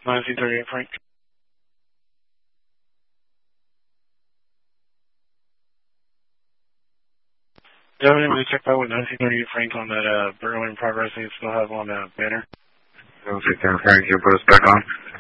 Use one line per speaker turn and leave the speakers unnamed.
1938 Frank. Do you have anybody check out with 1938 Frank on that burglary in progress that you still have on that banner?
1938 Frank, you put us back on.